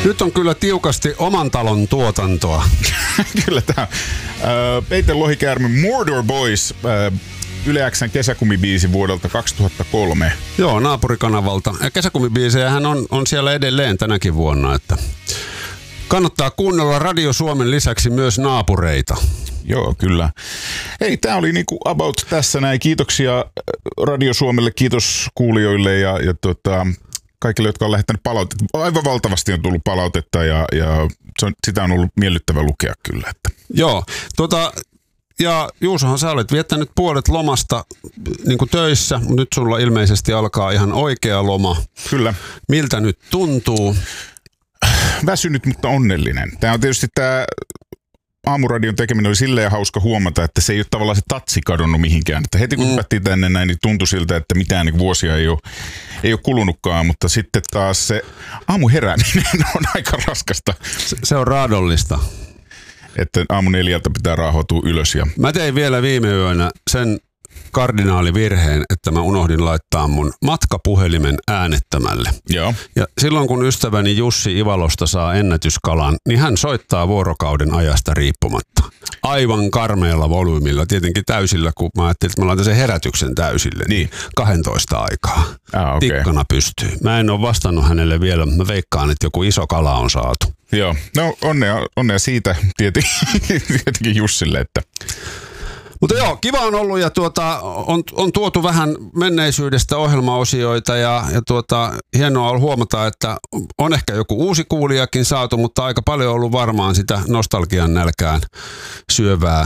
Nyt on kyllä tiukasti oman talon tuotantoa. Kyllä tämä Peter Lohikäärme Mordor Boys, Yle X:n kesäkumibiisi vuodelta 2003. Joo, naapurikanavalta. Ja kesäkumibiisejähän on siellä edelleen tänäkin vuonna, että kannattaa kuunnella Radio Suomen lisäksi myös naapureita. Joo, kyllä. Hei, tää oli niinku about tässä näin. Kiitoksia Radio Suomelle, kiitos kuulijoille ja kaikille, jotka on lähettänyt palautetta. Aivan valtavasti on tullut palautetta ja sitä on ollut miellyttävä lukea kyllä. Että. Joo, ja Juusohan sä olet viettänyt puolet lomasta niin kuin töissä, mutta nyt sulla ilmeisesti alkaa ihan oikea loma. Kyllä. Miltä nyt tuntuu? Väsynyt, mutta onnellinen. Tämä on tietysti tämä aamuradion tekeminen oli silleen hauska huomata, että se ei ole tavallaan se tatsi kadonnut mihinkään. Että heti kun hypättiin tänne näin, niin tuntui siltä, että mitään niin vuosia ei ole kulunutkaan, mutta sitten taas se aamuherääminen on aika raskasta. Se on raadollista. Että aamu 4 pitää raahautua ylös. Ja mä tein vielä viime yönä sen kardinaalivirheen, että mä unohdin laittaa mun matkapuhelimen äänettömälle. Joo. Ja silloin kun ystäväni Jussi Ivalosta saa ennätyskalan, niin hän soittaa vuorokauden ajasta riippumatta. Aivan karmeella volyymilla, tietenkin täysillä, kun mä ajattelin, että mä laitan sen herätyksen täysille. Niin. 12 aikaa. Okay. Tikkana pystyy. Mä en ole vastannut hänelle vielä, mä veikkaan, että joku iso kala on saatu. Joo, no onnea siitä tietenkin Jussille, että mutta joo, kiva on ollut ja on tuotu vähän menneisyydestä ohjelmaosioita ja hienoa on huomata, että on ehkä joku uusi kuulijakin saatu, mutta aika paljon on ollut varmaan sitä nostalgian nälkään syövää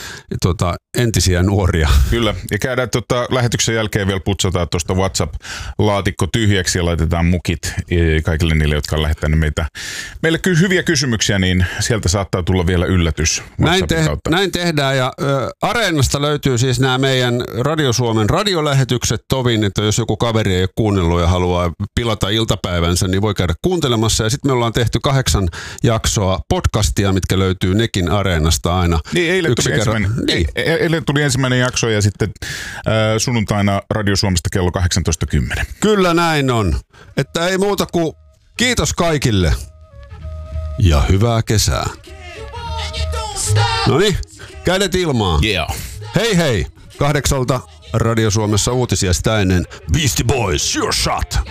entisiä nuoria. Kyllä, ja käydään lähetyksen jälkeen vielä putsataan tuosta WhatsApp-laatikko tyhjäksi ja laitetaan mukit kaikille niille, jotka on lähettänyt meille hyviä kysymyksiä, niin sieltä saattaa tulla vielä yllätys WhatsAppin kautta. Näin tehdään ja Areenasta löytyy siis nämä meidän Radio Suomen radiolähetykset tovin, että jos joku kaveri ei ole kuunnellut ja haluaa pilata iltapäivänsä, niin voi käydä kuuntelemassa. Ja sitten me ollaan tehty 8 jaksoa podcastia, mitkä löytyy nekin Areenasta aina. Niin, eilen tuli ensimmäinen jakso ja sitten sunnuntaina Radio Suomesta kello 18.10. Kyllä näin on. Että ei muuta kuin kiitos kaikille ja hyvää kesää. Noniin. Kädet ilmaan. Yeah. Hei hei. 8 Radio Suomessa uutisia sitä ennen. Beastie Boys, Sure Shot.